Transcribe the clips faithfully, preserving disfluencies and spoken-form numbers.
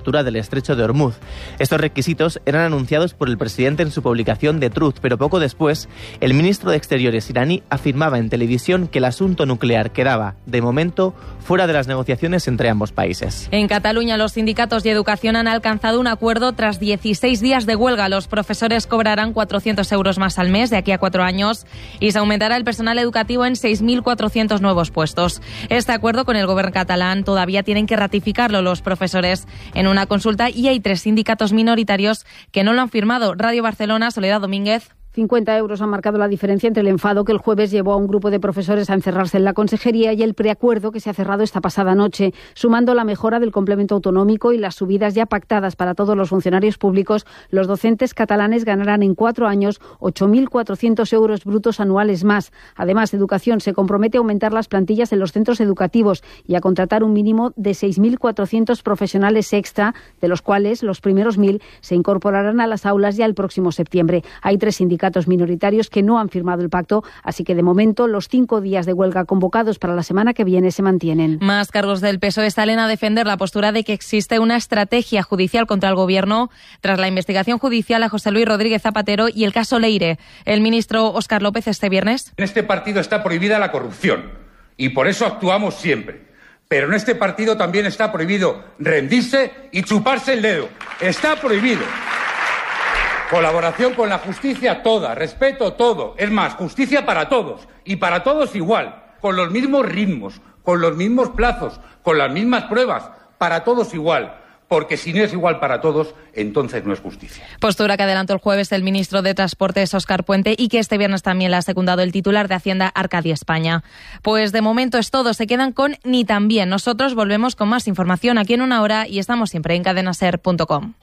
apertura del estrecho de Hormuz. Estos requisitos eran anunciados por el presidente en su publicación de Truth, pero poco después, el ministro de Exteriores iraní afirmaba en televisión que el asunto nuclear quedaba, de momento, fuera de las negociaciones entre ambos países. En Cataluña, los sindicatos de educación han alcanzado un acuerdo tras dieciséis días de huelga. Los profesores cobrarán cuatrocientos euros más al mes de aquí a cuatro años y se aumentará el personal educativo en seis mil cuatrocientos nuevos puestos. Este acuerdo con el gobierno catalán todavía tienen que ratificarlo los profesores en una consulta y hay tres sindicatos minoritarios que no lo han firmado. Radio Barcelona, Soledad Domínguez. cincuenta euros han marcado la diferencia entre el enfado que el jueves llevó a un grupo de profesores a encerrarse en la consejería y el preacuerdo que se ha cerrado esta pasada noche. Sumando la mejora del complemento autonómico y las subidas ya pactadas para todos los funcionarios públicos, los docentes catalanes ganarán en cuatro años ocho mil cuatrocientos euros brutos anuales más. Además, Educación se compromete a aumentar las plantillas en los centros educativos y a contratar un mínimo de seis mil cuatrocientos profesionales extra, de los cuales los primeros mil se incorporarán a las aulas ya el próximo septiembre. Hay tres sindicatos minoritarios que no han firmado el pacto, así que de momento los cinco días de huelga convocados para la semana que viene se mantienen. Más cargos del P S O E salen a defender la postura de que existe una estrategia judicial contra el gobierno tras la investigación judicial a José Luis Rodríguez Zapatero y el caso Leire. El ministro Óscar López este viernes. En este partido está prohibida la corrupción y por eso actuamos siempre. Pero en este partido también está prohibido rendirse y chuparse el dedo. Está prohibido. Colaboración con la justicia toda, respeto todo. Es más, justicia para todos y para todos igual, con los mismos ritmos, con los mismos plazos, con las mismas pruebas, para todos igual. Porque si no es igual para todos, entonces no es justicia. Postura que adelantó el jueves el ministro de Transportes, Óscar Puente, y que este viernes también la ha secundado el titular de Hacienda, Arcadia España. Pues de momento es todo, se quedan con Ni Tan Bien. Nosotros volvemos con más información aquí en una hora y estamos siempre en cadena ser punto com.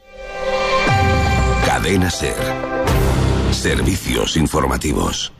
Cadena Ser. Servicios informativos.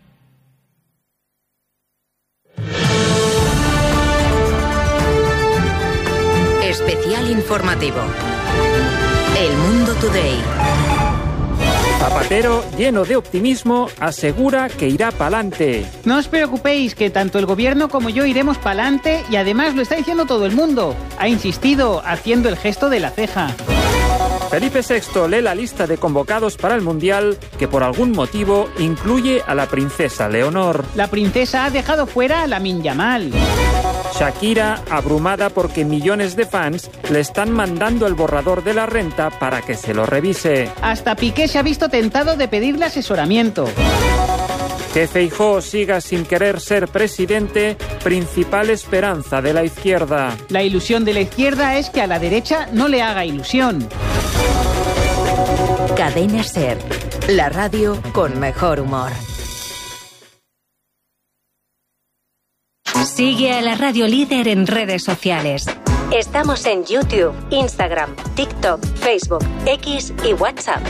Especial informativo. El Mundo Today. Zapatero, lleno de optimismo, asegura que irá pa'lante. No os preocupéis, que tanto el gobierno como yo iremos pa'lante y además lo está diciendo todo el mundo. Ha insistido, haciendo el gesto de la ceja. Felipe sexto lee la lista de convocados para el Mundial que por algún motivo incluye a la princesa Leonor. La princesa ha dejado fuera a Lamine Yamal. Shakira, abrumada porque millones de fans le están mandando el borrador de la renta para que se lo revise. Hasta Piqué se ha visto tentado de pedirle asesoramiento. Que Feijóo siga sin querer ser presidente, principal esperanza de la izquierda. La ilusión de la izquierda es que a la derecha no le haga ilusión. Cadena Ser, la radio con mejor humor. Sigue a la radio líder en redes sociales. Estamos en YouTube, Instagram, TikTok, Facebook, X y WhatsApp.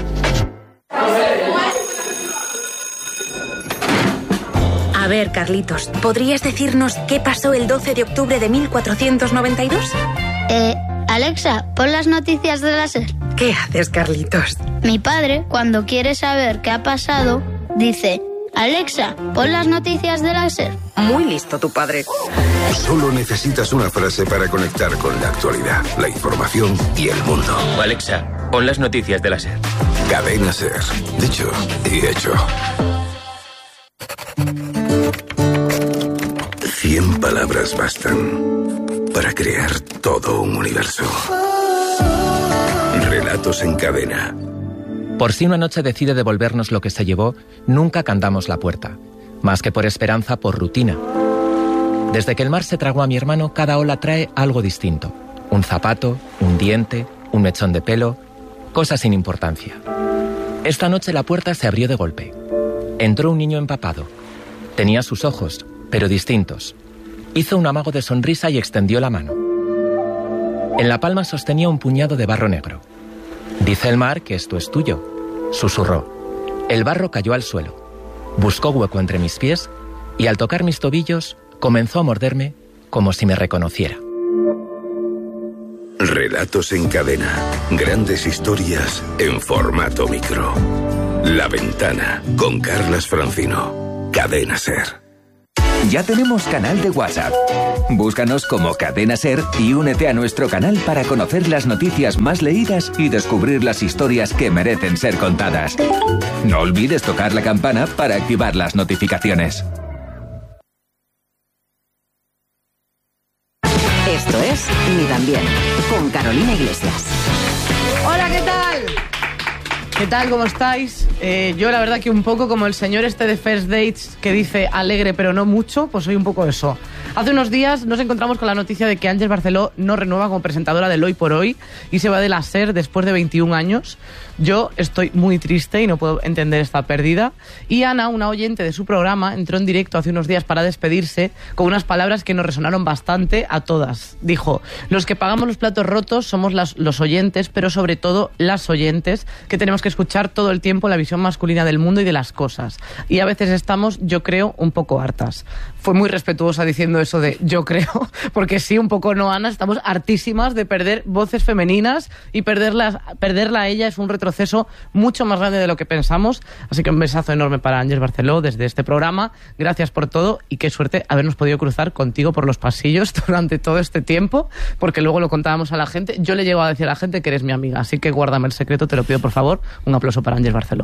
A ver, Carlitos, ¿podrías decirnos qué pasó el doce de octubre de mil cuatrocientos noventa y dos? Eh, Alexa, pon las noticias de la SER. ¿Qué haces, Carlitos? Mi padre, cuando quiere saber qué ha pasado, dice: Alexa, pon las noticias de la SER. Muy listo tu padre. Solo necesitas una frase para conectar con la actualidad, la información y el mundo. Alexa, pon las noticias de la SER. Cadena SER. Dicho y hecho. Cien palabras bastan para crear todo un universo. Relatos en cadena. Por si una noche decide devolvernos lo que se llevó, nunca cantamos la puerta. Más que por esperanza, por rutina. Desde que el mar se tragó a mi hermano, cada ola trae algo distinto. Un zapato, un diente, un mechón de pelo, cosas sin importancia. Esta noche la puerta se abrió de golpe. Entró un niño empapado. Tenía sus ojos, pero distintos. Hizo un amago de sonrisa y extendió la mano. En la palma sostenía un puñado de barro negro. Dice el mar que esto es tuyo, susurró. El barro cayó al suelo. Buscó hueco entre mis pies y al tocar mis tobillos comenzó a morderme como si me reconociera. Relatos en cadena. Grandes historias en formato micro. La Ventana con Carlas Francino. Cadena SER. Ya tenemos canal de WhatsApp. Búscanos como Cadena Ser y únete a nuestro canal para conocer las noticias más leídas y descubrir las historias que merecen ser contadas. No olvides tocar la campana para activar las notificaciones. Esto es Ni tan bien, con Carolina Iglesias. Hola, ¿qué tal? ¿Qué tal? ¿Cómo estáis? Eh, yo la verdad que un poco como el señor este de First Dates que dice alegre pero no mucho, pues soy un poco eso. Hace unos días nos encontramos con la noticia de que Ángeles Barceló no renueva como presentadora del Hoy por Hoy y se va de la SER después de veintiún años. Yo estoy muy triste y no puedo entender esta pérdida. Y Ana, una oyente de su programa, entró en directo hace unos días para despedirse con unas palabras que nos resonaron bastante a todas. Dijo: los que pagamos los platos rotos somos las, los oyentes, pero sobre todo las oyentes, que tenemos que escuchar todo el tiempo la visión masculina del mundo y de las cosas. Y a veces estamos, yo creo, un poco hartas. Fue muy respetuosa diciendo eso de yo creo, porque sí, un poco no, Ana, estamos hartísimas de perder voces femeninas y perderlas, perderla a ella es un retroceso mucho más grande de lo que pensamos. Así que un besazo enorme para Ángeles Barceló desde este programa. Gracias por todo y qué suerte habernos podido cruzar contigo por los pasillos durante todo este tiempo, porque luego lo contábamos a la gente. Yo le llego a decir a la gente que eres mi amiga, así que guárdame el secreto, te lo pido por favor. Un aplauso para Ángeles Barceló.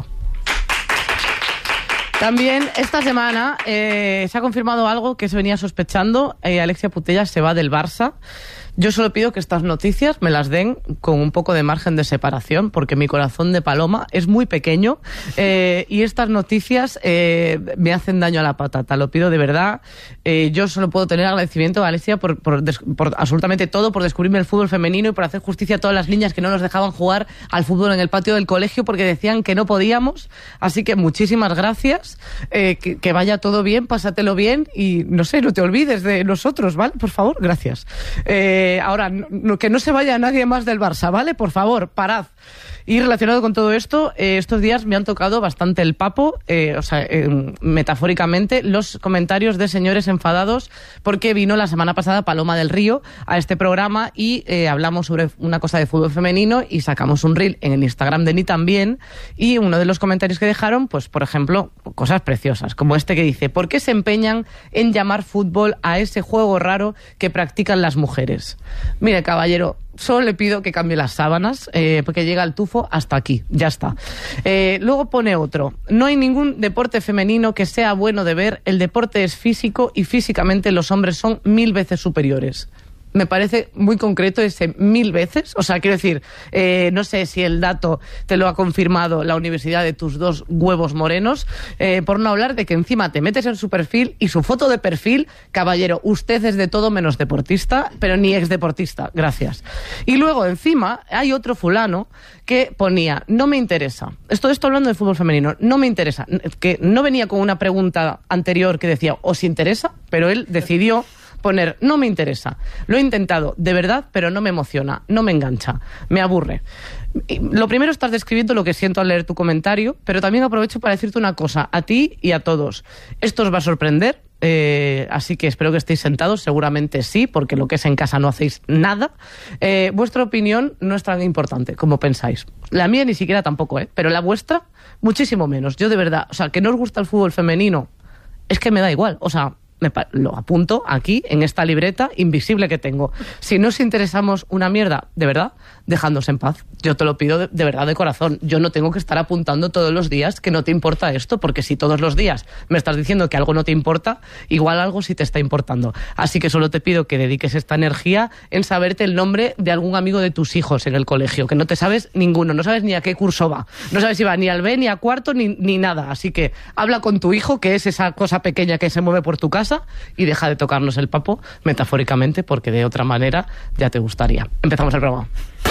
También esta semana eh, se ha confirmado algo que se venía sospechando. Eh, Alexia Putellas se va del Barça. Yo solo pido que estas noticias me las den con un poco de margen de separación, porque mi corazón de paloma es muy pequeño eh, y estas noticias eh, me hacen daño a la patata. Lo pido de verdad. Eh, yo solo puedo tener agradecimiento a Alexia por, por, por absolutamente todo, por descubrirme el fútbol femenino y por hacer justicia a todas las niñas que no nos dejaban jugar al fútbol en el patio del colegio porque decían que no podíamos. Así que muchísimas gracias. Eh, que, que vaya todo bien, pásatelo bien y no sé, no te olvides de nosotros, ¿vale? Por favor, gracias. Eh, Eh, ahora, no, que no se vaya nadie más del Barça, ¿vale? Por favor, parad. Y relacionado con todo esto, eh, estos días me han tocado bastante el papo, eh, o sea, eh, metafóricamente, los comentarios de señores enfadados porque vino la semana pasada Paloma del Río a este programa y eh, hablamos sobre una cosa de fútbol femenino y sacamos un reel en el Instagram de Ni también y uno de los comentarios que dejaron, pues por ejemplo, cosas preciosas, como este que dice: ¿por qué se empeñan en llamar fútbol a ese juego raro que practican las mujeres? Mire, caballero, solo le pido que cambie las sábanas, eh, porque llega el tufo hasta aquí, ya está. Eh, luego pone otro: no hay ningún deporte femenino que sea bueno de ver, el deporte es físico y físicamente los hombres son mil veces superiores. Me parece muy concreto ese mil veces. O sea, quiero decir, eh, no sé si el dato te lo ha confirmado la universidad de tus dos huevos morenos, eh, por no hablar de que encima te metes en su perfil y su foto de perfil, caballero, usted es de todo menos deportista, pero ni exdeportista, gracias. Y luego encima hay otro fulano que ponía: no me interesa. Esto esto hablando de fútbol femenino, no me interesa. Que no venía con una pregunta anterior que decía ¿os interesa? Pero él decidió poner no me interesa. Lo he intentado, de verdad, pero no me emociona, no me engancha, me aburre. Y lo primero, estás describiendo lo que siento al leer tu comentario, pero también aprovecho para decirte una cosa, a ti y a todos. Esto os va a sorprender, eh, así que espero que estéis sentados, seguramente sí, porque lo que es en casa no hacéis nada. Eh, vuestra opinión no es tan importante como pensáis. La mía ni siquiera tampoco, ¿eh? Pero la vuestra, muchísimo menos. Yo de verdad, o sea, que no os gusta el fútbol femenino, es que me da igual, o sea... Me lo apunto aquí, en esta libreta invisible que tengo. Si no os interesamos una mierda, de verdad, dejadnos en paz. Yo te lo pido de, de verdad, de corazón. Yo no tengo que estar apuntando todos los días que no te importa esto, porque si todos los días me estás diciendo que algo no te importa, igual algo sí te está importando. Así que solo te pido que dediques esta energía en saberte el nombre de algún amigo de tus hijos en el colegio, que no te sabes ninguno, no sabes ni a qué curso va, no sabes si va ni al B, ni a cuarto, ni, ni nada. Así que habla con tu hijo, que es esa cosa pequeña que se mueve por tu casa, y deja de tocarnos el papo, metafóricamente, porque de otra manera ya te gustaría. Empezamos el programa.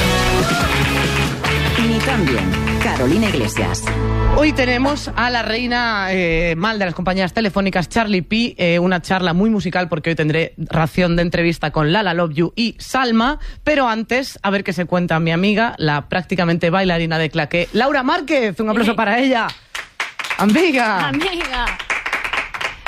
Ni también, Carolina Iglesias. Hoy tenemos a la reina eh, mal de las compañías telefónicas, Charlie P, eh, una charla muy musical porque hoy tendré ración de entrevista con Lala Love You y Salma, pero antes, a ver qué se cuenta mi amiga, la prácticamente bailarina de claqué, Laura Márquez. Un aplauso para ella. Amiga. Amiga.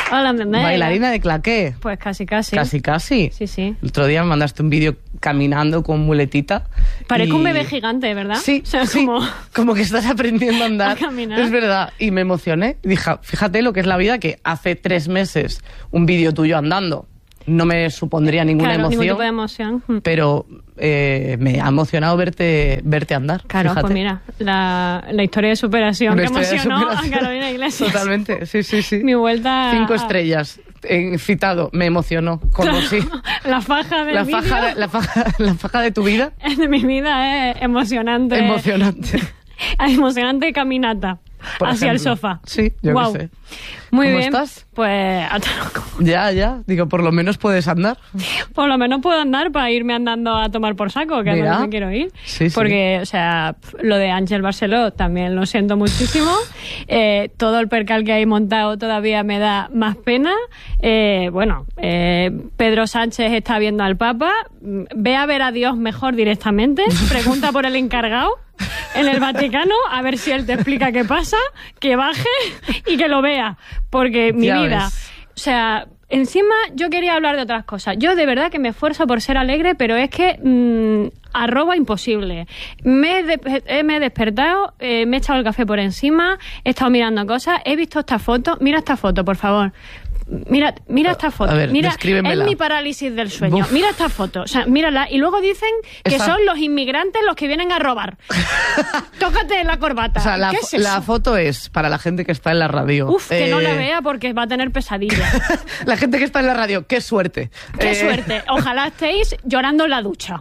Hola, Meme. Bailarina de claqué. Pues casi, casi. Casi, casi. Sí, sí. El otro día me mandaste un vídeo caminando con muletita. Parece y... un bebé gigante, ¿verdad? Sí, o sea, sí. Como... como que estás aprendiendo a andar. A caminar. Es verdad. Y me emocioné. Dije, fíjate lo que es la vida, que hace tres meses un vídeo tuyo andando no me supondría ninguna claro, emoción. Ningún tipo de emoción. Pero eh, me ha emocionado verte verte andar. Claro, fíjate. pues mira, la, la historia de superación La que historia de emocionó superación. a Carolina Iglesias. Totalmente, sí, sí, sí. Mi vuelta... Cinco a... estrellas. En citado, me emocionó. Como Claro, sí. La faja del La faja, vídeo de, la, faja, la faja de tu vida. de mi vida es emocionante. Emocionante. Emocionante caminata. Por hacia ejemplo. el sofá. Sí, yo Guau. qué sé. Muy ¿Cómo bien. estás? Pues hasta luego. Ya, ya. Digo, por lo menos puedes andar. Por lo menos puedo andar para irme andando a tomar por saco, que es Mira. donde me quiero ir. Sí, sí. Porque, o sea, lo de Ángel Barceló también lo siento muchísimo. Eh, todo el percal que hay montado todavía me da más pena. Eh, bueno, eh, Pedro Sánchez está viendo al Papa. Ve a ver a Dios mejor directamente. Pregunta por el encargado en el Vaticano, a ver si él te explica qué pasa, que baje y que lo vea, porque mi Ya vida, ves. o sea, encima yo quería hablar de otras cosas. Yo de verdad que me esfuerzo por ser alegre, pero es que mmm, arroba imposible. Me he, de- eh, me he despertado, eh, me he echado el café por encima, he estado mirando cosas, he visto esta foto, mira esta foto, por favor. Mira, mira esta foto. A ver, mira, descríbemela. es mi parálisis del sueño. Buf. Mira esta foto. O sea, mírala. Y luego dicen que Esa- son los inmigrantes los que vienen a robar. Tócate la corbata. O sea, la, ¿Qué fo- es eso? la foto es para la gente que está en la radio. Uf, que no la Eh, vea porque va a tener pesadillas. La gente que está en la radio, qué suerte. Qué Eh, suerte. Ojalá estéis llorando en la ducha.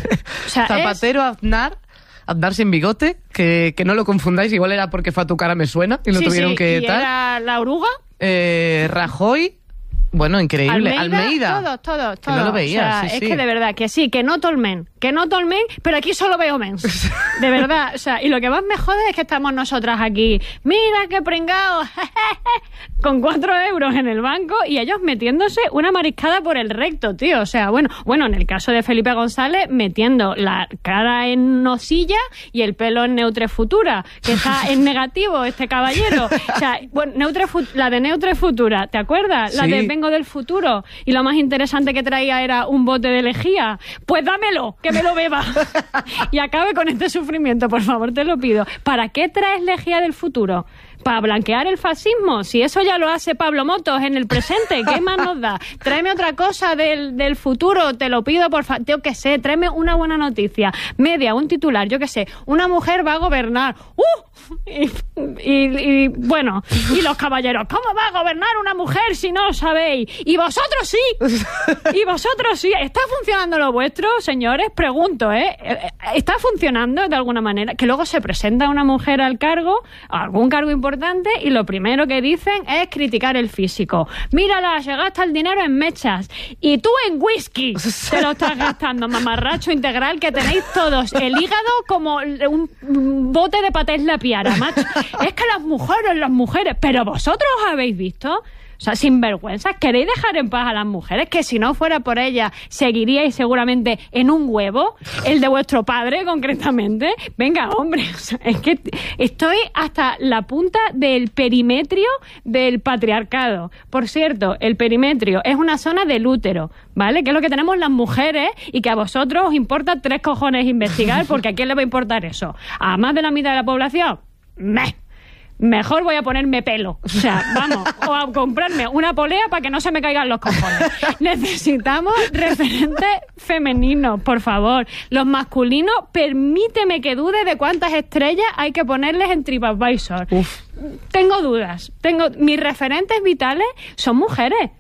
O sea, es- Zapatero, Aznar, Aznar sin bigote, que, que no lo confundáis, igual era porque fue a tu cara me suena y lo sí, tuvieron sí, que y tal. era la oruga. Eh, Rajoy, bueno, increíble. Almeida. Todos, todos, Que todos. no lo veía, O sea, sí, es sí. que de verdad, que sí, que no tolmen, que no tolmen, pero aquí solo veo mens. De verdad, o sea, y lo que más me jode es que estamos nosotras aquí, mira qué pringao, con cuatro euros en el banco y ellos metiéndose una mariscada por el recto, tío. O sea, bueno, bueno, en el caso de Felipe González, metiendo la cara en nocilla y el pelo en Neutre Futura, que está en negativo este caballero. O sea, bueno, Neutre Fu- la de Neutre Futura, ¿te acuerdas? La Sí. de Vengo del futuro. Y lo más interesante que traía era un bote de lejía. Pues dámelo, que me lo beba. Y acabe con este sufrimiento, por favor, te lo pido. ¿Para qué traes lejía del futuro? ¿Para blanquear el fascismo? Si eso ya lo hace Pablo Motos en el presente, ¿qué más nos da? Tráeme otra cosa del, del futuro, te lo pido, por favor. Yo qué sé, tráeme una buena noticia. Media, un titular, yo qué sé. Una mujer va a gobernar. ¡Uh! Y, y- y, bueno, y los caballeros, ¿cómo va a gobernar una mujer si no os sabéis? Y vosotros sí. Y vosotros sí. ¿Está funcionando lo vuestro, señores? Pregunto, ¿eh? ¿Está funcionando de alguna manera? Que luego se presenta una mujer al cargo, a algún cargo importante, y lo primero que dicen es criticar el físico. Mírala, se gasta el dinero en mechas. Y tú en whisky te lo estás gastando, mamarracho integral, que tenéis todos el hígado como un un bote de patés la piara, macho. Es que las mujeres, las mujeres, pero vosotros os habéis visto... O sea, sinvergüenzas, ¿queréis dejar en paz a las mujeres? Que si no fuera por ellas, seguiríais seguramente en un huevo, el de vuestro padre concretamente. Venga, hombre, o sea, es que estoy hasta la punta del perimetrio del patriarcado. Por cierto, el perimetrio es una zona del útero, ¿vale? Que es lo que tenemos las mujeres y que a vosotros os importa tres cojones investigar, porque ¿a quién le va a importar eso? ¿A más de la mitad de la población? ¡Meh! Mejor voy a ponerme pelo. O sea, vamos, o a comprarme una polea para que no se me caigan los cojones. Necesitamos referentes femeninos, por favor. Los masculinos, permíteme que dude de cuántas estrellas hay que ponerles en TripAdvisor. Uf. Tengo dudas. Tengo mis referentes vitales son mujeres.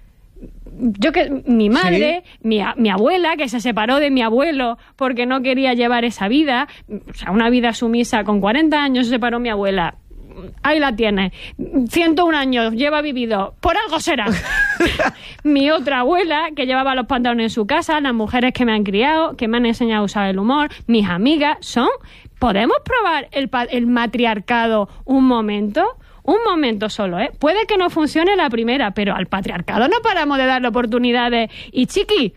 Yo que mi madre, ¿sí? mi, mi abuela, que se separó de mi abuelo porque no quería llevar esa vida, o sea, una vida sumisa, con cuarenta años se separó mi abuela. Ahí la tiene. ciento un años lleva vivido. Por algo será. Mi otra abuela, que llevaba los pantalones en su casa, las mujeres que me han criado, que me han enseñado a usar el humor, mis amigas, son... ¿Podemos probar el, pa- el matriarcado un momento? Un momento solo, ¿eh? Puede que no funcione la primera, pero al patriarcado no paramos de darle oportunidades. Y, chiqui,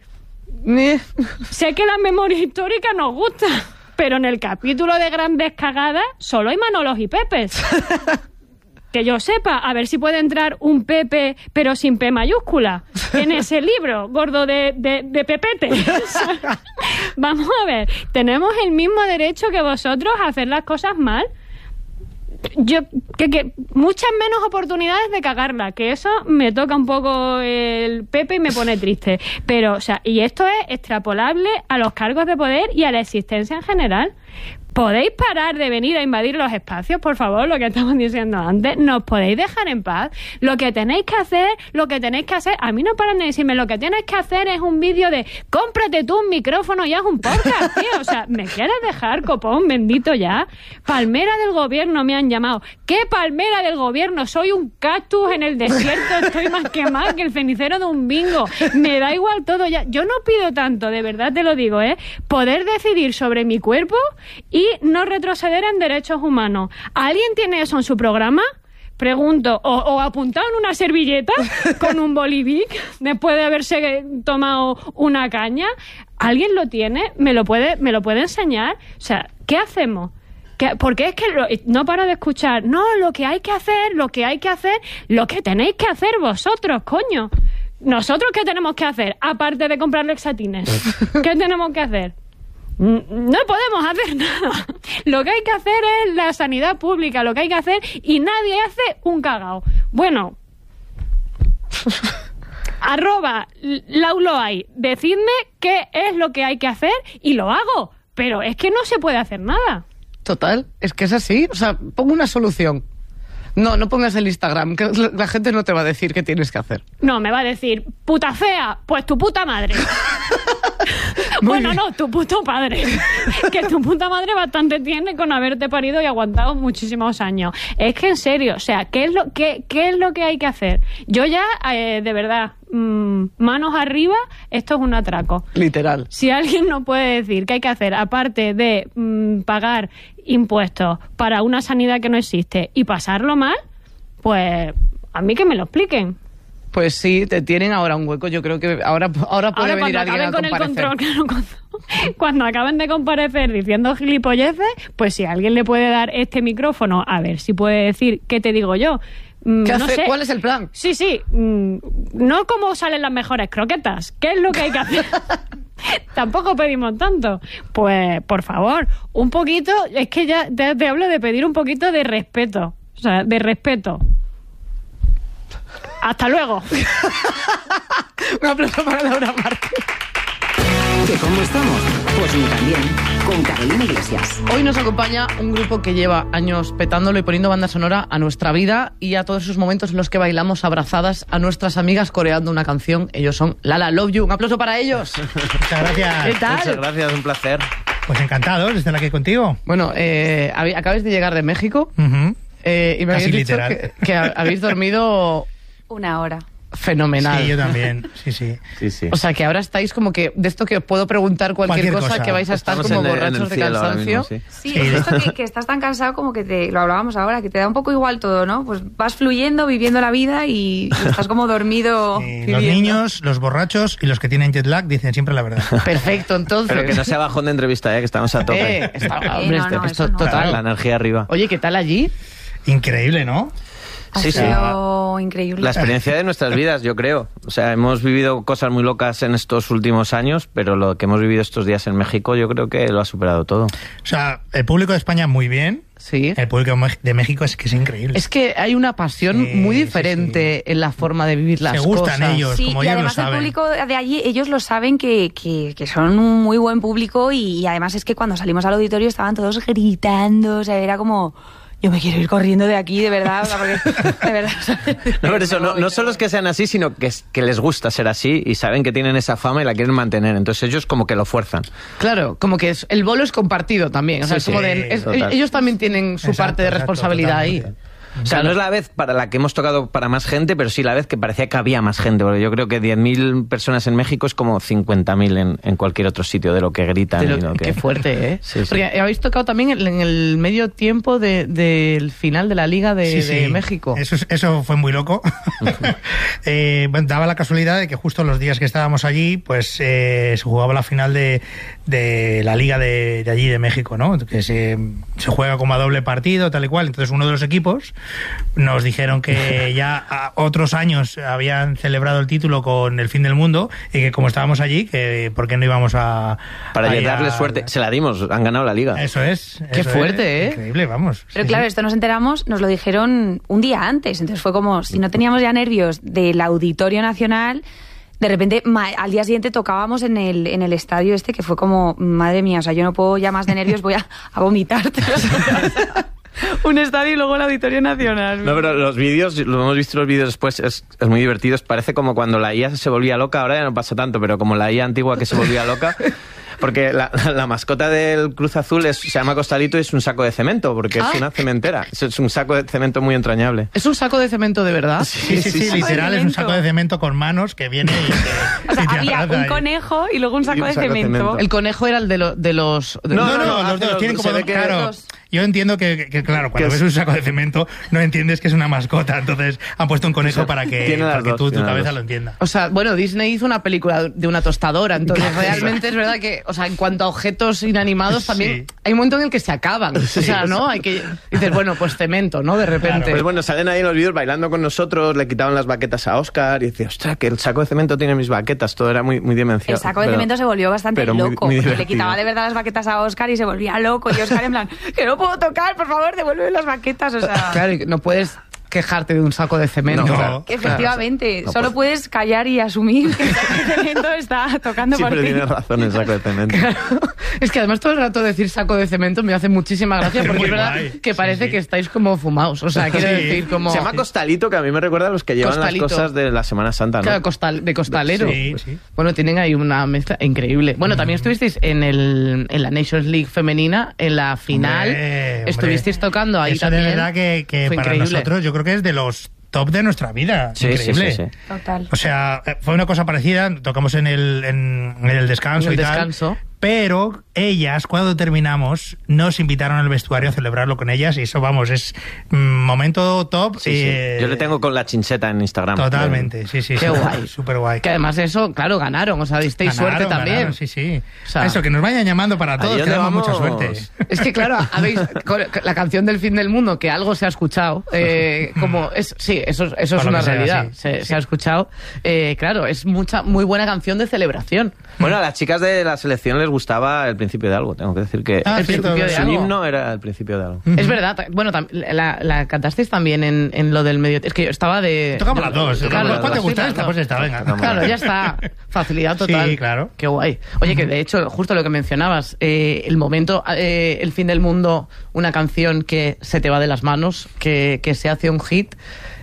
sé que la memoria histórica nos gusta, pero en el capítulo de Grandes Cagadas solo hay Manolos y Pepes. que yo sepa, a ver si puede entrar un Pepe, pero sin P mayúscula, en ese libro, gordo de, de, de Pepete. Vamos a ver, tenemos el mismo derecho que vosotros a hacer las cosas mal. Yo que, que muchas menos oportunidades de cagarla, que eso me toca un poco el Pepe y me pone triste, pero o sea, y esto es extrapolable a los cargos de poder y a la existencia en general. ¿Podéis parar de venir a invadir los espacios, por favor? Lo que estamos diciendo antes. ¿Nos podéis dejar en paz? Lo que tenéis que hacer, lo que tenéis que hacer... A mí no paran de decirme, lo que tienes que hacer es un vídeo de cómprate tú un micrófono y haz un podcast, tío. O sea, ¿me quieres dejar, copón, bendito ya? Palmera del gobierno me han llamado. ¿Qué palmera del gobierno? Soy un cactus en el desierto, estoy más quemada que el cenicero de un bingo. Me da igual todo ya. Yo no pido tanto, de verdad te lo digo, ¿eh? Poder decidir sobre mi cuerpo y y no retroceder en derechos humanos. ¿Alguien tiene eso en su programa? Pregunto, o, o apuntado en una servilleta con un bolivic después de haberse tomado una caña. ¿Alguien lo tiene? ¿Me lo puede, me lo puede enseñar? O sea, ¿qué hacemos? ¿Qué? Porque es que lo, no paro de escuchar, no, lo que hay que hacer, lo que hay que hacer, lo que tenéis que hacer vosotros, coño. ¿Nosotros qué tenemos que hacer? Aparte de comprar lexatines. ¿Qué tenemos que hacer? No podemos hacer nada. Lo que hay que hacer es la sanidad pública, lo que hay que hacer, y nadie hace un cagao. Bueno, arroba lauloay, decidme qué es lo que hay que hacer y lo hago, pero es que no se puede hacer nada. Total, es que es así. O sea, pongo una solución. No, no pongas el Instagram, que la gente no te va a decir qué tienes que hacer. No, me va a decir, puta fea, pues tu puta madre. Bueno, no, tu puto padre. Que tu puta madre bastante tiene con haberte parido y aguantado muchísimos años. Es que en serio, o sea, ¿qué es lo, qué, qué es lo que hay que hacer? Yo ya, eh, de verdad, mmm, manos arriba, esto es un atraco. Literal. Si alguien no puede decir qué hay que hacer, aparte de mmm, pagar impuestos para una sanidad que no existe y pasarlo mal, pues a mí que me lo expliquen. Pues sí, te tienen ahora un hueco. Yo creo que ahora, ahora puede ahora, venir alguien a con comparecer. El control, claro, cuando, cuando acaben de comparecer diciendo gilipolleces, pues si alguien le puede dar este micrófono, a ver si puede decir qué te digo yo. ¿Qué no hace? sé. ¿Cuál es el plan? Sí, sí. No cómo salen las mejores croquetas. ¿Qué es lo que hay que hacer? Tampoco pedimos tanto. Pues, por favor, un poquito... Es que ya te, te hablo de pedir un poquito de respeto. O sea, de respeto. Hasta luego. Un aplauso para Laura Márquez. ¿Que cómo estamos? Pues muy bien, con Carolina Iglesias. Hoy nos acompaña un grupo que lleva años petándolo y poniendo banda sonora a nuestra vida y a todos esos momentos en los que bailamos abrazadas a nuestras amigas coreando una canción. Ellos son Lala Love You. Un aplauso para ellos. Muchas gracias. ¿Qué tal? Muchas gracias, un placer. Pues encantados de estar aquí contigo. Bueno, eh, acabáis de llegar de México uh-huh. eh, y me Casi habéis dicho literal. que, que habéis dormido... Una hora. Fenomenal. Sí, yo también. Sí, sí. Sí, sí. O sea, que ahora estáis como que, de esto que os puedo preguntar cualquier, Cualquier cosa, cosa. que vais a estar Estamos como en el- borrachos en el de cielo ahora cansancio. mismo, sí. Sí, es esto que, que estás tan cansado como que te... Lo hablábamos ahora, que te da un poco igual todo, ¿no? Pues vas fluyendo, viviendo la vida y, y estás como dormido. Sí, viviendo. los niños, los borrachos y los que tienen jet lag dicen siempre la verdad. Perfecto, entonces. Pero que no sea bajón de entrevista, ¿eh? Que estamos a tope. Eh, está- Eh, hombre, no, este- no, esto eso no. total. La energía arriba. Oye, ¿qué tal allí? Increíble, ¿no? Ha Sí, sí. sido increíble. La experiencia de nuestras vidas, yo creo. O sea, hemos vivido cosas muy locas en estos últimos años, pero lo que hemos vivido estos días en México, yo creo que lo ha superado todo. O sea, el público de España muy bien. Sí. El público de México es que es increíble. Es que hay una pasión Sí, muy sí, diferente en la forma de vivir las Se gustan cosas. ellos. Sí, como y ellos lo además el saben. público de allí, ellos lo saben que, que, que son un muy buen público y, y además es que cuando salimos al auditorio estaban todos gritando, o sea, era como... Yo me quiero ir corriendo de aquí, de verdad, o sea, porque, de verdad. O sea, No, pero eso, no, no solo es que sean así, sino que, es- que les gusta ser así y saben que tienen esa fama y la quieren mantener. Entonces ellos como que lo fuerzan. Claro, como que es, el bolo es compartido también. O sea, Sí, es como sí, de- es- total. ellos también tienen su Exacto, parte de exacto, responsabilidad ahí. totalmente. O sea, no es la vez para la que hemos tocado para más gente, pero sí la vez que parecía que había más gente. Porque yo creo que diez mil personas en México es como cincuenta mil en, en cualquier otro sitio de lo que gritan. De lo- y lo que... Qué fuerte, ¿eh? Sí, sí. Porque habéis tocado también en, en el medio tiempo de- del final de la Liga de, Sí, de sí. México. Eso, es- eso fue muy loco. eh, bueno, daba la casualidad de que justo los días que estábamos allí, pues eh, se jugaba la final de, de la liga de, de allí de México, ¿no? Que se, se juega como a doble partido, tal y cual. Entonces uno de los equipos nos dijeron que ya a otros años habían celebrado el título con el fin del mundo y que como estábamos allí, que por qué no íbamos a... Para a darle a... suerte. Se la dimos, han ganado la liga. Eso es. Qué eso fuerte, es. ¿eh? Increíble, vamos. Pero sí, claro, sí. esto nos enteramos, nos lo dijeron un día antes. Entonces fue como, si no teníamos ya nervios del Auditorio Nacional, de repente ma- al día siguiente tocábamos en el, en el estadio este, que fue como, madre mía, o sea, yo no puedo ya más de nervios, voy a, a vomitar. Un estadio y luego el Auditorio Nacional. No, pero los vídeos, lo hemos visto los vídeos después, es, es muy divertido. Parece como cuando la I A se volvía loca, ahora ya no pasa tanto, pero como la I A antigua que se volvía loca... Porque la, la mascota del Cruz Azul es, se llama Costalito y es un saco de cemento, porque Ah. es una cementera. Es, es un saco de cemento muy entrañable. ¿Es un saco de cemento de verdad? Sí, sí, sí, sí, literal, es un saco de cemento con manos que viene y te, O sea, y te había abraza un ahí. conejo y luego un saco, Y un de, saco de cemento. cemento. El conejo era el de, lo- de los... de- No, no, no, no, hace los dos los- tienen como se ve dos, que- claro. dos. Yo entiendo que, que, claro, cuando Que ves es- un saco de cemento no entiendes que es una mascota, entonces han puesto un conejo para que, Tiene las para que dos, tú, tu tiene las cabeza dos. lo entienda. O sea, bueno, Disney hizo una película de una tostadora, entonces realmente es verdad que, o sea, en cuanto a objetos inanimados también Sí. hay un momento en el que se acaban. O sea, ¿no? Hay que dices, bueno, pues cemento, ¿no? De repente. Pues bueno, salen ahí en los vídeos bailando con nosotros, le quitaban las baquetas a Oscar y decía, ostras, que el saco de cemento tiene mis baquetas. Todo era muy, muy demencial. El saco de Pero- cemento se volvió bastante pero muy- loco. muy porque le divertido. quitaba de verdad las baquetas a Oscar y se volvía loco. Y Oscar en plan, que no puedo tocar, por favor, devuelve las baquetas. O sea, Claro, y no puedes quejarte de un saco de cemento. No. O sea, que efectivamente, No, solo pues- puedes callar y asumir que el saco de cemento está tocando por Siempre ti. tienes razón el saco de cemento. Es que además todo el rato decir saco de cemento me hace muchísima gracia Es porque muy es verdad guay. que Sí, parece sí. que estáis como fumados. O sea, quiero Sí. decir como... Se llama Costalito, que a mí me recuerda a los que llevan Costalito. las cosas de la Semana Santa, ¿no? Claro, costal, de costalero. Sí, sí. Bueno, tienen ahí una mezcla increíble. Bueno, también estuvisteis en, el, en la Nations League femenina, en la final. Hombre, hombre. Estuvisteis tocando ahí Eso también. de verdad que, que Fue para increíble. nosotros yo creo que es de los top de nuestra vida. Sí, sí, Increíble. sí, sí. Total. O sea, eh, fue una cosa parecida, tocamos en el, en, en el descanso En el y tal, descanso. pero ellas, cuando terminamos, nos invitaron al vestuario a celebrarlo con ellas y eso, vamos, es mm, momento top. Sí, sí. eh, Yo le tengo con la chincheta en Instagram. Totalmente, sí, sí. Qué sí, guay. Súper guay. Que además eso, claro, ganaron. O sea, disteis Ganaron, suerte también. ganaron, sí, sí. O sea, eso, que nos vayan llamando para todos, ¿dónde que damos vamos? mucha suerte. Es que claro, habéis con la canción del fin del mundo, que algo se ha escuchado, eh, como es, sí, eso, eso es Por lo una que sea, realidad, sí. se, Sí. se ha escuchado. Eh, claro, es mucha, muy buena canción de celebración. Bueno, a las chicas de la selección les gustaba el principio de algo, tengo que decir que Ah, El cierto, principio de su algo. himno era el principio de algo. Es verdad, ta- bueno, tam- la, la cantasteis también en, en lo del medio. Es que yo estaba de. Tocamos las dos. Claro, ¿Cuál te las gusta dos. esta? Pues esta, venga. Claro, ya está. Facilidad total. Sí, claro. Qué guay. Oye, que de hecho, justo lo que mencionabas, eh, el momento, eh, el fin del mundo, una canción que se te va de las manos, que, que se hace un hit.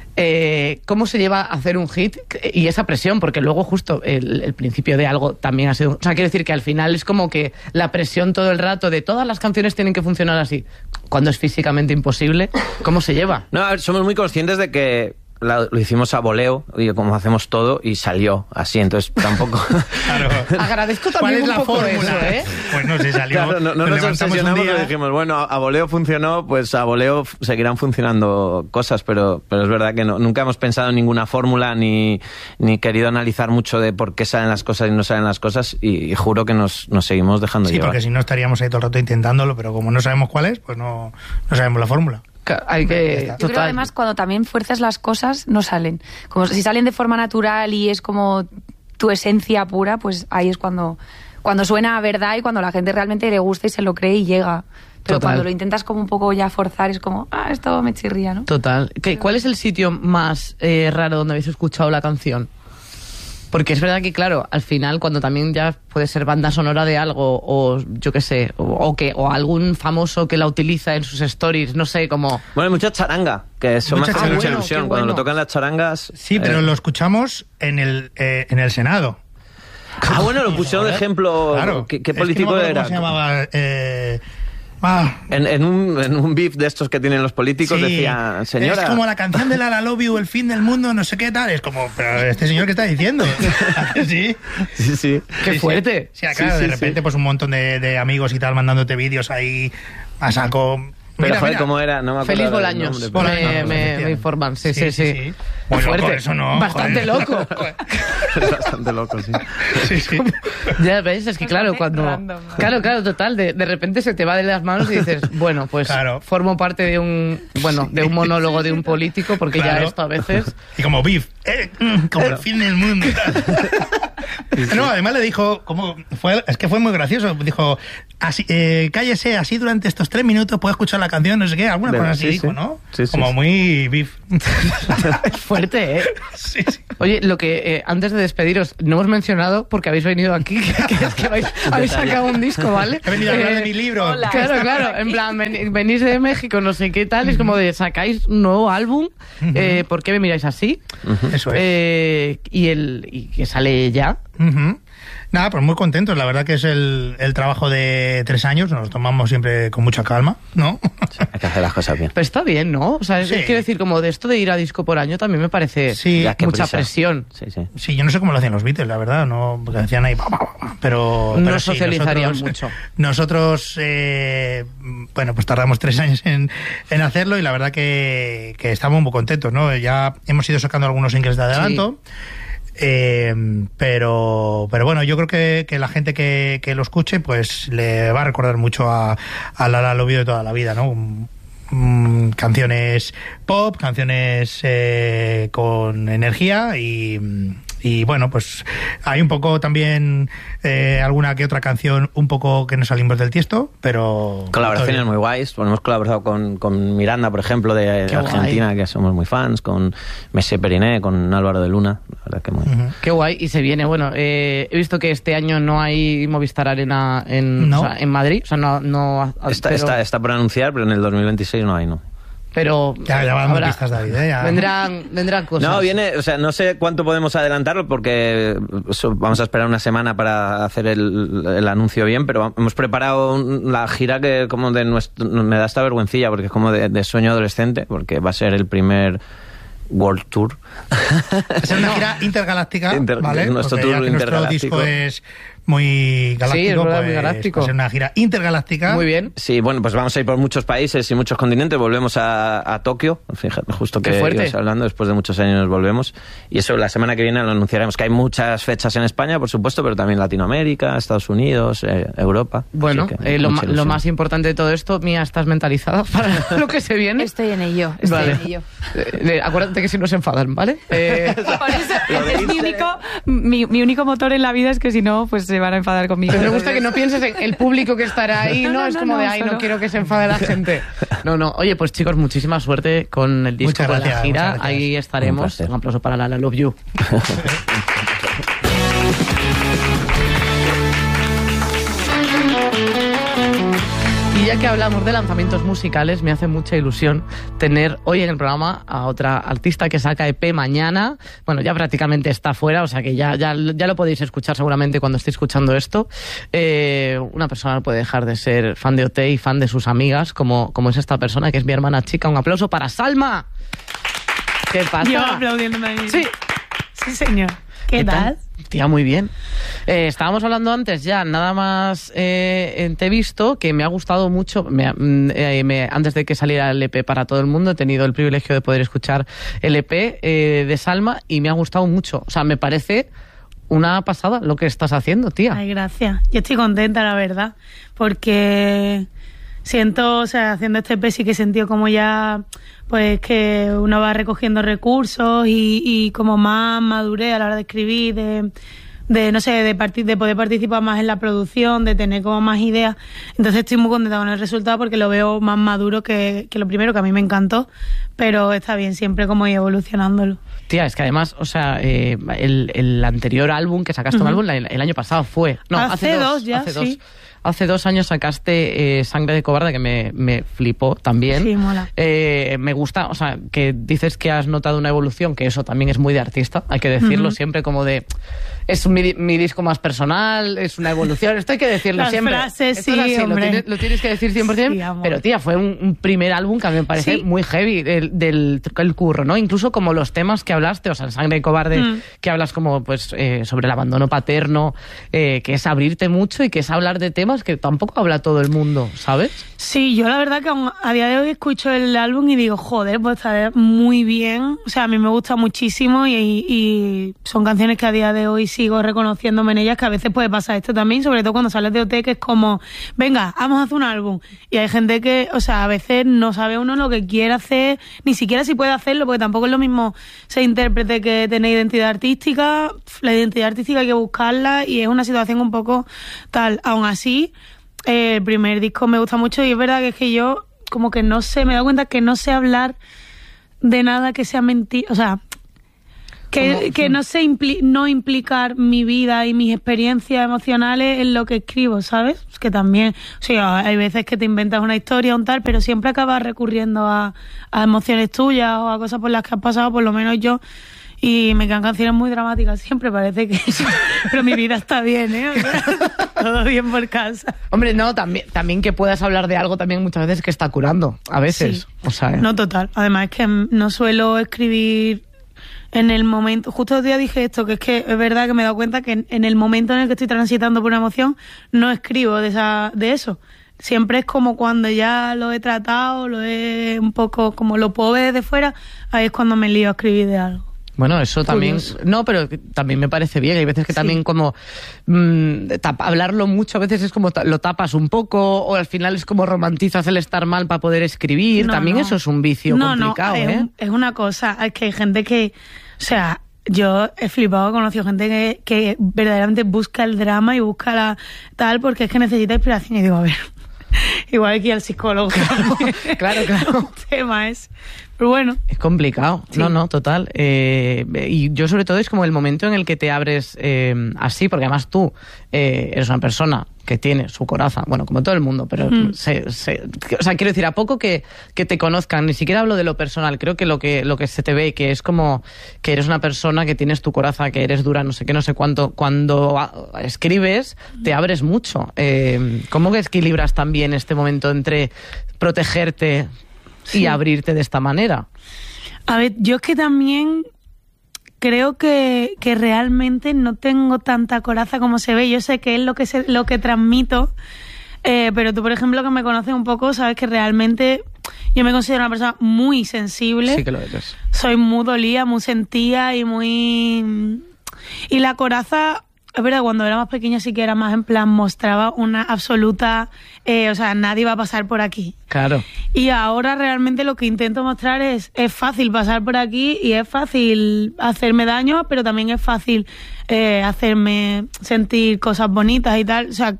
Eh, ¿Cómo se lleva a hacer un hit y esa presión? Porque luego justo el, el principio de algo también ha sido... O sea, quiero decir que al final es como que la presión todo el rato de todas las canciones tienen que funcionar así. Cuando es físicamente imposible, ¿cómo se lleva? No, a ver, somos muy conscientes de que la- lo hicimos a voleo, y como hacemos todo, y salió así, entonces tampoco... Claro. Agradezco ¿Cuál también es un la poco fórmula? eso, ¿eh? Pues no sé, salió. Claro, no, no nos levantamos un obsesionamos, día- pero dijimos, bueno, a, a voleo funcionó, pues a voleo f- seguirán funcionando cosas, pero, pero es verdad que no, nunca hemos pensado en ninguna fórmula ni, ni querido analizar mucho de por qué salen las cosas y no salen las cosas, y, y juro que nos, nos seguimos dejando Sí, llevar. porque si no estaríamos ahí todo el rato intentándolo, pero como no sabemos cuál es, pues no, no sabemos la fórmula. Hay que... Yo creo que además cuando también fuerzas las cosas no salen. Como si salen de forma natural y es como tu esencia pura, pues ahí es cuando, cuando suena a verdad y cuando la gente realmente le gusta y se lo cree y llega. Pero Total. cuando lo intentas como un poco ya forzar es como, ah, esto me chirría, ¿no? Total. ¿Qué, ¿Cuál es el sitio más eh, raro donde habéis escuchado la canción? Porque es verdad que, claro, al final, cuando también ya puede ser banda sonora de algo, o yo qué sé, o, o que o algún famoso que la utiliza en sus stories, no sé, como... Bueno, hay mucha charanga, que eso me Mucha hace charanga. mucha Ah, bueno, ilusión. qué Cuando bueno. lo tocan las charangas... Sí, pero eh, lo escuchamos en el, eh, en el Senado. Ah, bueno, lo pusieron de ejemplo... Claro. ¿Qué, qué Es que no político me acuerdo era? ¿Cómo se llamaba? Eh, ah, En, en, un, en un beef de estos que tienen los políticos sí. decía, señora... Es como la canción de la La Love You, el fin del mundo, no sé qué tal. Es como, pero este señor, ¿qué está diciendo? ¿A que sí? Sí, sí. ¡Qué Sí, fuerte! Sí, sí, claro, Sí, de sí, repente sí. pues un montón de, de amigos y tal mandándote vídeos ahí a saco. Pero, Mira, joder, mira. ¿cómo era? No me acuerdo. Félix del Bolaños, nombre, pero- Bolaños, me, me- efectivamente. me informan, sí, sí, sí. Muy Muy loco, fuerte, eso no, bastante joder. loco. Es bastante loco, sí. Sí, sí. Ya ves, es que claro, cuando... random, ¿no? Claro, claro, total, de, de repente se te va de las manos y dices, bueno, pues Claro. formo parte de un, bueno, de un monólogo de un político, porque Claro. ya esto a veces... Y como Biff, eh, mm, como el fin del mundo y tal. No, además le dijo, como fue, es que fue muy gracioso, dijo, así, eh, cállese, así durante estos tres minutos puede escuchar la canción, no sé qué, alguna Verdad, cosa así sí, dijo, sí. ¿no? Sí, sí, como sí. muy Biff. Fuerte, ¿eh? Sí, sí. Oye, lo que eh, antes de despediros, no hemos mencionado, porque habéis venido aquí, que, que es que vais- habéis sacado un disco, ¿vale? He venido a hablar Eh, de mi libro. hola. Claro, claro, en plan, ven- venís de México, no sé qué tal, es como de sacáis un nuevo álbum, eh, ¿por qué me miráis así? Eso es. Eh, y, el, y que sale ya. Ujú. Nada, pues muy contentos. La verdad que es el, el trabajo de tres años. Nos lo tomamos siempre con mucha calma, ¿no? Hay que hacer las cosas bien. Pero está bien, ¿no? O sea, es- Sí. quiero decir, como de esto de ir a disco por año también me parece Sí. Ya, qué mucha prisa. presión. Sí, sí. Sí, yo no sé cómo lo hacían los Beatles, la verdad, no, porque decían ahí, pa, pa, pa, pa, pero, No pero sí, socializarían nosotros, mucho. Nosotros, eh, bueno, pues tardamos tres años en, en hacerlo y la verdad que, que estamos muy contentos, ¿no? Ya hemos ido sacando algunos singles de adelanto. Eh, pero pero bueno, yo creo que, que la gente que, que lo escuche pues le va a recordar mucho a, a la La Love You de toda la vida, ¿no? Un- mm, canciones pop, canciones eh, con energía y, y bueno, pues hay un poco también eh, alguna que otra canción un poco que nos salimos del tiesto, pero... Colaboraciones muy guays. Bueno, hemos colaborado con, con Miranda, por ejemplo, de Qué Argentina, que somos muy fans, con Messier Periné, con Álvaro de Luna. La verdad que muy... Qué guay, y se viene. Bueno, eh, he visto que este año no hay Movistar Arena en, No. o sea, en Madrid. O sea, no. no Está, pero, está, está por anunciar, pero en el dos mil veintiséis no hay, ¿no? pero Ya, ya van habrá- pistas, David, ¿eh? Ya. vendrán, vendrán cosas. No, viene, o sea, no sé cuánto podemos adelantarlo porque eso, vamos a esperar una semana para hacer el, el anuncio bien, pero hemos preparado un- la gira que como de nuestro, me da esta vergüencilla porque es como de, de sueño adolescente, porque va a ser el primer World Tour. Es una gira intergaláctica, Inter- ¿vale? nuestro Porque tour ya que nuestro intergaláctico. disco es muy galáctico, Sí, es verdad, pues muy galáctico. va a ser una gira intergaláctica. Muy bien. Sí, bueno, pues vamos a ir por muchos países y muchos continentes. Volvemos a, a Tokio, fíjate, justo Qué que fuerte. ibas hablando, después de muchos años nos volvemos. Y eso la semana que viene lo anunciaremos, que hay muchas fechas en España, por supuesto, pero también Latinoamérica, Estados Unidos, eh, Europa. Bueno, Así que eh, lo, mucha ma- lo ilusión. más importante de todo esto, Mía, ¿estás mentalizada para lo que se viene? Estoy en ello, estoy Vale. en ello. Eh, eh, acuérdate que si no se enfadan, ¿vale? Eh, Por eso es mi único, mi, mi único motor en la vida, es que si no, pues se van a enfadar conmigo. Pero me gusta que no pienses en el público que estará ahí, ¿no? No, no, es no, como no, de, ay, no solo- quiero que se enfade la gente. No, no. Oye, pues chicos, muchísima suerte con el disco, Muchas con la gracias, gira. muchas gracias. Ahí Un estaremos. placer. Un aplauso para la La Love You. Y ya que hablamos de lanzamientos musicales, me hace mucha ilusión tener hoy en el programa a otra artista que saca E P mañana. Bueno, ya prácticamente está fuera, o sea que ya, ya, ya lo podéis escuchar seguramente cuando estéis escuchando esto. Eh, una persona no puede dejar de ser fan de O T y fan de sus amigas, como, como es esta persona, que es mi hermana chica. Un aplauso para Salma. ¿Qué pasa? Yo aplaudiéndome a mí. Sí. Sí, señor. ¿Qué, tal? Tía, muy bien. Eh, estábamos hablando antes ya, nada más eh, te he visto, que me ha gustado mucho, me, mm, eh, me- antes de que saliera el E P para todo el mundo, he tenido el privilegio de poder escuchar el E P eh, de Salma y me ha gustado mucho. O sea, me parece una pasada lo que estás haciendo, tía. Ay, gracias. Yo estoy contenta, la verdad, porque siento, o sea, haciendo este E P sí que he sentido como ya, pues que uno va recogiendo recursos y, y como más madurez a la hora de escribir, de, de no sé, de, parti- de poder participar más en la producción, de tener como más ideas. Entonces estoy muy contenta con el resultado porque lo veo más maduro que, que lo primero, que a mí me encantó, pero está bien siempre como ir evolucionándolo. Tía, es que además, o sea, eh, el, el anterior álbum que sacaste, un Ujú. álbum, la- el, año pasado fue. No, hace, Hace dos ya, hace sí. dos. Hace dos años sacaste eh, Sangre de Cobarde, que me, me flipó también. Sí, mola. Eh, me gusta, o sea, que dices que has notado una evolución, que eso también es muy de artista, hay que decirlo Ujú. siempre como de... Es mi, di- mi disco más personal, es una evolución, esto hay que decirlo Las siempre. frases, Esto es sí, así, lo hombre. tienes, lo tienes que decir cien por ciento. Sí, amor. Pero tía, fue un, un primer álbum que a mí me parece Sí. muy heavy del, del el curro, ¿no? Incluso como los temas que hablaste, o sea, en Sangre de Cobarde, Mm. que hablas como pues eh, sobre el abandono paterno, eh, que es abrirte mucho y que es hablar de temas cosas que tampoco habla todo el mundo, ¿sabes? Sí, yo la verdad que aún a día de hoy escucho el álbum y digo, joder, pues está muy bien. O sea, a mí me gusta muchísimo y, y son canciones que a día de hoy sigo reconociéndome en ellas, que a veces puede pasar esto también, sobre todo cuando sales de O T, que es como, venga, vamos a hacer un álbum. Y hay gente que, o sea, a veces no sabe uno lo que quiere hacer, ni siquiera si puede hacerlo, porque tampoco es lo mismo ser intérprete que tener identidad artística. La identidad artística hay que buscarla y es una situación un poco tal. Aún así, eh, el primer disco me gusta mucho y es verdad que es que yo como que no sé, me he dado cuenta que no sé hablar de nada que sea mentira, o sea, que, que no sé impli- no implicar mi vida y mis experiencias emocionales en lo que escribo, ¿sabes? Es que también, o sea, hay veces que te inventas una historia o un tal, pero siempre acabas recurriendo a, a emociones tuyas o a cosas por las que has pasado, por lo menos yo. Y me quedan canciones muy dramáticas siempre, parece que pero mi vida está bien, ¿eh? O sea, todo bien por casa. Hombre, no, también, también que puedas hablar de algo también muchas veces que está curando, a veces. Sí. O sea, ¿eh? No, total. Además es que no suelo escribir en el momento, justo el día dije esto, que es que es verdad que me he dado cuenta que en, en el momento en el que estoy transitando por una emoción, no escribo de esa, de eso. Siempre es como cuando ya lo he tratado, lo he un poco, como lo puedo ver desde fuera, ahí es cuando me lío a escribir de algo. Bueno, eso también... Curioso. No, pero también me parece bien. Hay veces que sí. también como... Mmm, tapa, hablarlo mucho a veces es como lo tapas un poco o al final es como romantizas el estar mal para poder escribir. No, también no. Eso es un vicio no, complicado, no, ¿eh? Es, es una cosa. Es que hay gente que... O sea, yo he flipado, he conocido gente que, que verdaderamente busca el drama y busca la tal porque es que necesita inspiración. Y digo, a ver... Igual aquí al psicólogo. Claro, claro. El tema es... Pero bueno. Es complicado. Sí. No, no, total. Eh, y yo sobre todo es como el momento en el que te abres eh, así, porque además tú eh, eres una persona que tiene su coraza, bueno, como todo el mundo, pero mm. se, se, o sea, quiero decir, a poco que, que te conozcan, ni siquiera hablo de lo personal, creo que lo que lo que se te ve, que es como que eres una persona que tienes tu coraza, que eres dura, no sé qué, no sé cuánto, cuando a, escribes te abres mucho. Eh, ¿Cómo que equilibras también este momento entre protegerte sí. y abrirte de esta manera? A ver, yo es que también... Creo que, que realmente no tengo tanta coraza como se ve. Yo sé que es lo que se, lo que transmito, eh, pero tú, por ejemplo, que me conoces un poco, sabes que realmente yo me considero una persona muy sensible. Sí que lo eres. Soy muy dolida, muy sentida y muy... Y la coraza... Es verdad, cuando era más pequeña sí que era más en plan, mostraba una absoluta... Eh, o sea, nadie va a pasar por aquí. Claro. Y ahora realmente lo que intento mostrar es... Es fácil pasar por aquí y es fácil hacerme daño, pero también es fácil eh, hacerme sentir cosas bonitas y tal. O sea,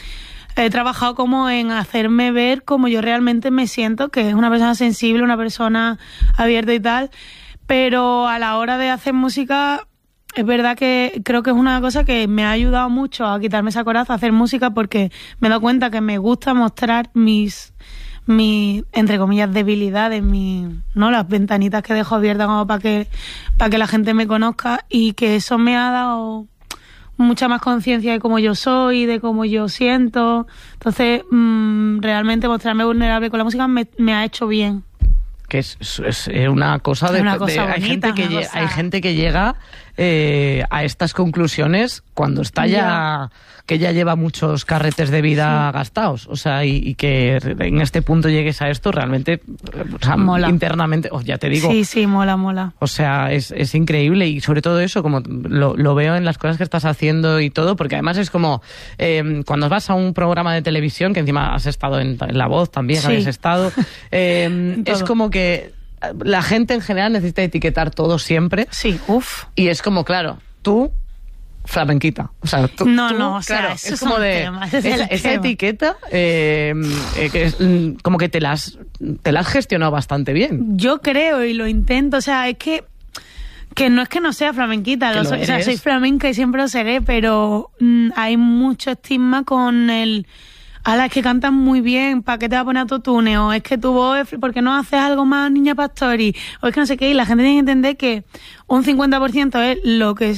he trabajado como en hacerme ver como yo realmente me siento, que es una persona sensible, una persona abierta y tal. Pero a la hora de hacer música... Es verdad que creo que es una cosa que me ha ayudado mucho a quitarme esa coraza, a hacer música, porque me he dado cuenta que me gusta mostrar mis, mis entre comillas, debilidades, mis, ¿no? Las ventanitas que dejo abiertas como para que, para que la gente me conozca, y que eso me ha dado mucha más conciencia de cómo yo soy, de cómo yo siento. Entonces, mmm, realmente mostrarme vulnerable con la música me, me ha hecho bien. Que es, es, es una cosa de, una cosa de hay bonita, gente que una lle- cosa... hay gente que llega eh, a estas conclusiones cuando está ya, ya que ya lleva muchos carretes de vida sí. gastados, o sea, y, y que en este punto llegues a esto realmente, o sea, mola. internamente, oh, ya te digo. Sí, sí, mola, mola. O sea, es, es increíble, y sobre todo eso, como lo, lo veo en las cosas que estás haciendo y todo, porque además es como eh, cuando vas a un programa de televisión, que encima has estado en, en La Voz también, sí. habéis estado, eh, es como que la gente en general necesita etiquetar todo siempre. Sí, uff. Y es como, claro, tú, flamenquita. O sea, tú, no, tú, no, o claro, sea, es como de... Temas, es esa, esa etiqueta, eh, eh, que es, como que te la has, te la has gestionado bastante bien. Yo creo y lo intento, o sea, es que que no es que no sea flamenquita, lo lo soy, o sea, soy flamenca y siempre lo seré, pero mmm, hay mucho estigma con el... Ala, es que cantas muy bien, ¿para qué te va a poner autotune? O es que tu voz, es, ¿por qué no haces algo más Niña Pastori? O es que no sé qué, y la gente tiene que entender que un cincuenta por ciento es lo que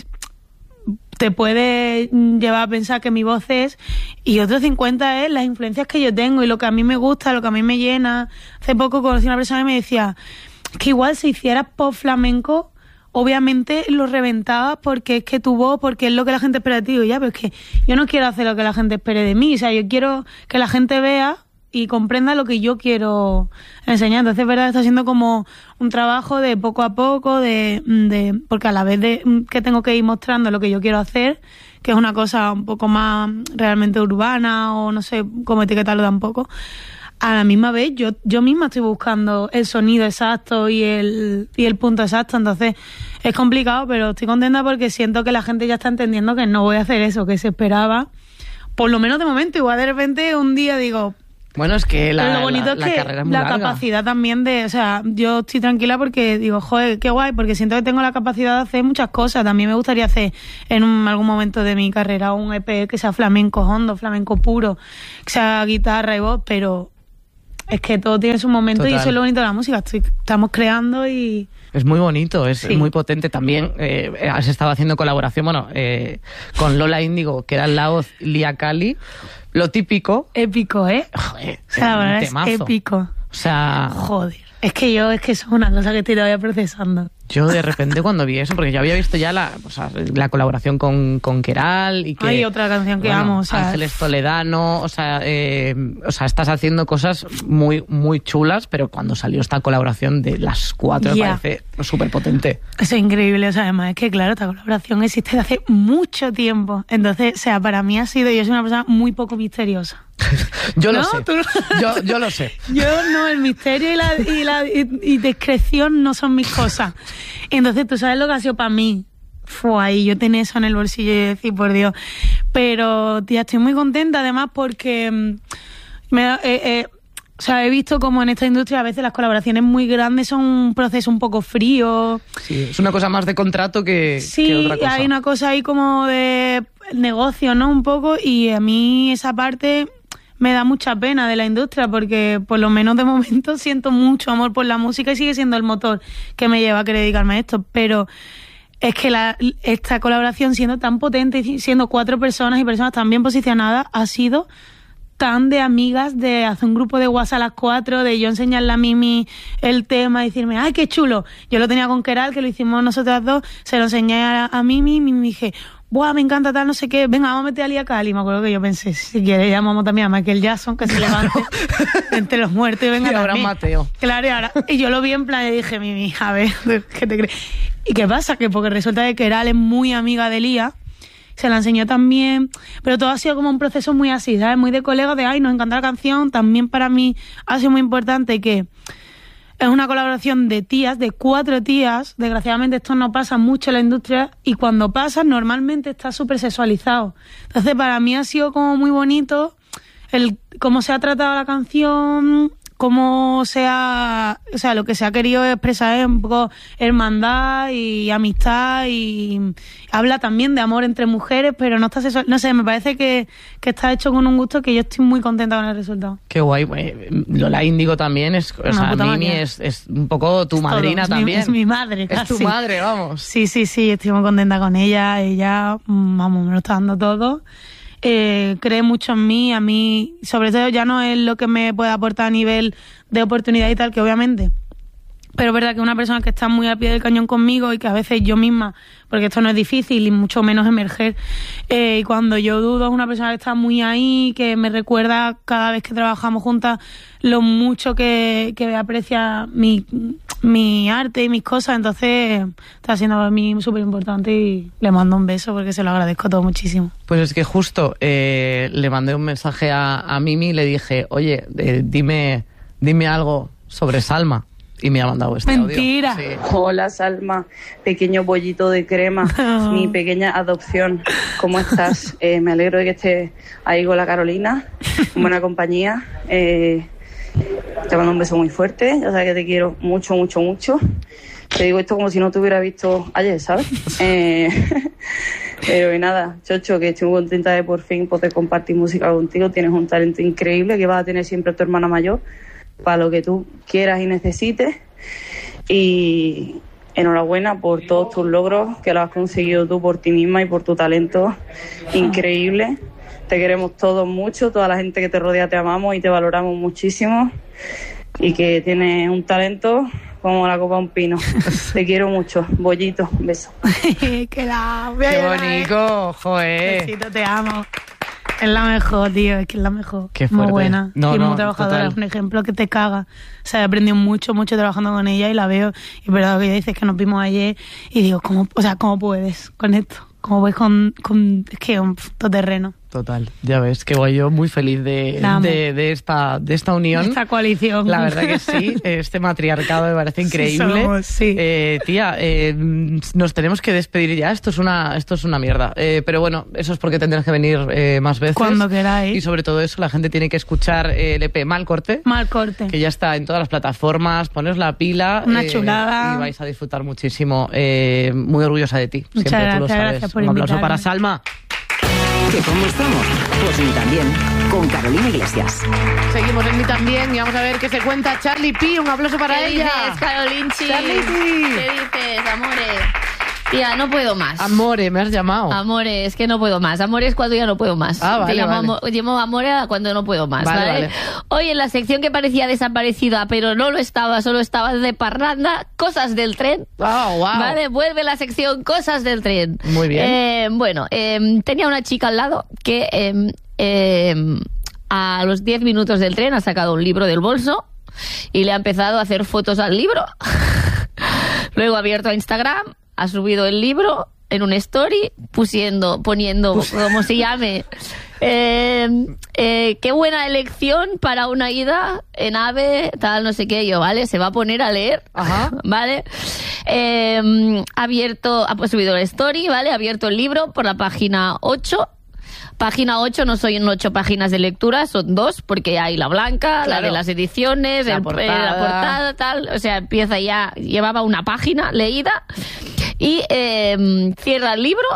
te puede llevar a pensar que mi voz es, y otro cincuenta por ciento es las influencias que yo tengo y lo que a mí me gusta, lo que a mí me llena. Hace poco conocí a una persona que me decía, es que igual si hicieras pop flamenco obviamente lo reventabas porque es que tu voz, porque es lo que la gente espera de ti. Digo, ya, pero es que yo no quiero hacer lo que la gente espere de mí, o sea, yo quiero que la gente vea y comprenda lo que yo quiero enseñar. Entonces, es verdad, está siendo como un trabajo de poco a poco, de, de porque a la vez de que tengo que ir mostrando lo que yo quiero hacer, que es una cosa un poco más realmente urbana o no sé cómo etiquetarlo tampoco, a la misma vez yo yo misma estoy buscando el sonido exacto y el y el punto exacto. Entonces es complicado, pero estoy contenta porque siento que la gente ya está entendiendo que no voy a hacer eso que se esperaba, por lo menos de momento. Igual de repente un día digo... Bueno, es que la, Pero lo bonito la, es la que carrera es muy la larga. capacidad también de... O sea, yo estoy tranquila porque digo, joder, qué guay, porque siento que tengo la capacidad de hacer muchas cosas. También me gustaría hacer en un, algún momento de mi carrera un E P que sea flamenco hondo, flamenco puro, que sea guitarra y voz, pero es que todo tiene su momento. Total. Y eso es lo bonito de la música. Estoy, estamos creando y... Es muy bonito, es Sí. muy potente. También eh, has estado haciendo colaboración, bueno, eh, con Lola Índigo, que era la voz Lia Cali. Lo típico. Épico, ¿eh? Joder, O sea, la verdad un es temazo. épico. O sea... Joder. Es que yo, es que eso es una cosa que estoy todavía procesando. Yo de repente cuando vi eso, porque yo había visto ya la, o sea, la colaboración con, con Keral y que... Hay otra canción que bueno, amo, o sea... Ángeles Toledano, o sea, eh, o sea, estás haciendo cosas muy, muy chulas, pero cuando salió esta colaboración de las cuatro me Ya. parece súper potente. Eso es increíble, o sea, además es que claro, esta colaboración existe desde hace mucho tiempo. Entonces, o sea, para mí ha sido, yo soy una persona muy poco misteriosa. Yo lo ¿No? sé, ¿Tú no? yo, yo lo sé. Yo no, el misterio y la, y la y, y discreción no son mis cosas. Entonces, tú sabes lo que ha sido para mí. Fue ahí, yo tenía eso en el bolsillo y decir, por Dios. Pero, tía, estoy muy contenta además porque mm, me da, eh, eh, o sea, he visto como en esta industria a veces las colaboraciones muy grandes son un proceso un poco frío. Sí, es una cosa más de contrato que, Sí, que otra cosa. hay una cosa ahí como de negocio, ¿no? Un poco, y a mí esa parte me da mucha pena de la industria porque por lo menos de momento siento mucho amor por la música y sigue siendo el motor que me lleva a querer dedicarme a esto, pero es que la, esta colaboración siendo tan potente y siendo cuatro personas y personas tan bien posicionadas ha sido tan de amigas, de hacer un grupo de WhatsApp a las cuatro, de yo enseñarle a Mimi el tema y decirme, ¡ay, qué chulo! Yo lo tenía con Keral, que lo hicimos nosotras dos, se lo enseñé a, a Mimi y Mimi dije, ¡buah, me encanta tal, no sé qué! Venga, vamos a meter a Lia Cali. Me acuerdo que yo pensé, si quieres llamamos también a Michael Jackson, que se levante entre los muertos y venga Y ahora también. Mateo. Claro, y ahora, y yo lo vi en plan y dije, Mimi, a ver, ¿qué te crees? ¿Y qué pasa? Que porque resulta que Keral es muy amiga de Lia, se la enseñó también, pero todo ha sido como un proceso muy así, ¿sabes? Muy de colegas, de, ay, nos encanta la canción. También para mí ha sido muy importante que es una colaboración de tías, de cuatro tías. Desgraciadamente esto no pasa mucho en la industria y cuando pasa normalmente está súper sexualizado. Entonces para mí ha sido como muy bonito el cómo se ha tratado la canción, cómo se ha, o sea, lo que se ha querido expresar es un poco hermandad y amistad y habla también de amor entre mujeres, pero no está sexual, no sé, me parece que, que está hecho con un gusto que yo estoy muy contenta con el resultado. Qué guay. eh, Lola Índigo también es, o Una sea, puta Mimi máquina. es, es un poco tu Es todo, madrina es mi- también. es mi madre, Es casi. tu madre, vamos. Sí, sí, sí, estoy muy contenta con ella. Ella, mm, vamos, me lo está dando todo. Eh, cree mucho en mí, a mí, sobre todo ya no es lo que me puede aportar a nivel de oportunidad y tal, que obviamente, pero es verdad que una persona que está muy al pie del cañón conmigo y que a veces yo misma, porque esto no es difícil y mucho menos emerger, eh, y cuando yo dudo es una persona que está muy ahí, que me recuerda cada vez que trabajamos juntas lo mucho que, que aprecia mi, mi arte y mis cosas. Entonces está siendo para mí súper importante y le mando un beso porque se lo agradezco todo muchísimo. Pues es que justo eh, le mandé un mensaje a, a Mimi y le dije, oye, eh, dime, dime algo sobre Salma. Y me ha mandado este Mentira. audio. Sí. Hola Salma, pequeño bollito de crema, mi pequeña adopción, ¿cómo estás? Eh, me alegro de que estés ahí con la Carolina, en buena compañía. Eh, te mando un beso muy fuerte, ya sabes que te quiero mucho, mucho, mucho. Te digo esto como si no te hubiera visto ayer, ¿sabes? Eh, pero y nada, Chocho, que estoy muy contenta de por fin poder compartir música contigo. Tienes un talento increíble que vas a tener siempre a tu hermana mayor para lo que tú quieras y necesites, y enhorabuena por todos tus logros que lo has conseguido tú por ti misma y por tu talento increíble. Te queremos todos mucho, toda la gente que te rodea te amamos y te valoramos muchísimo, y que tienes un talento como la copa de un pino. Te quiero mucho, bollito, beso. Que la... Qué bonito, joder. Besito, te amo. Es la mejor, tío, es que es la mejor. Qué muy fuerte. buena. No, y no, muy trabajadora, total. es un ejemplo que te caga. O sea, he aprendido mucho, mucho trabajando con ella y la veo. Y es verdad que ella dice que nos vimos ayer y digo, ¿cómo, o sea, ¿cómo puedes con esto? ¿Cómo puedes con, con es que un todoterreno? Total, ya ves, que voy yo muy feliz de, de, de, esta, de esta unión. Esta coalición. La verdad que sí, este matriarcado me parece increíble. Sí somos, sí. Eh, tía, eh, nos tenemos que despedir ya, esto es una, esto es una mierda. Eh, pero bueno, eso es porque tendrás que venir eh, más veces. Cuando queráis. Y sobre todo eso, la gente tiene que escuchar el E P Mal Corte. Mal Corte. Que ya está en todas las plataformas, poneos la pila. Una eh, chulada. Y vais a disfrutar muchísimo. Eh, muy orgullosa de ti. Muchas Siempre gracias, tú lo sabes. gracias por Un aplauso invitarme. para Salma. ¿Que cómo estamos? Pues ni también, con Carolina Iglesias. Seguimos en mí también y vamos a ver qué se cuenta Charlie P. Un aplauso para ¿Qué ella. dices, Carolinchi? Charlie P. ¿Qué dices, amore? Tía, no puedo más. Amore, me has llamado. Amore, es que no puedo más. Amore es cuando ya no puedo más. Ah, vale, Te llamo, vale. amo- llamo amore a cuando no puedo más, Vale, ¿vale? vale. Hoy en la sección que parecía desaparecida, pero no lo estaba, solo estaba de parranda, cosas del tren. Oh, wow. Vale, vuelve la sección cosas del tren. Muy bien. Eh, bueno, eh, tenía una chica al lado que eh, eh, a los diez minutos del tren ha sacado un libro del bolso y le ha empezado a hacer fotos al libro. Luego ha abierto a Instagram, ha subido el libro en un story, pusiendo, poniendo, como se llame, eh, eh, qué buena elección para una ida en AVE, tal, no sé qué, yo, ¿vale? Se va a poner a leer, ¿vale? Eh, ha abierto, ha subido el story, ¿vale? Ha abierto el libro por la página ocho. Página ocho, no soy en ocho páginas de lectura, son dos, porque hay la blanca, la Claro. de las ediciones, La el- portada. eh, la portada, tal, o sea, empieza ya, llevaba una página leída y eh, cierra el libro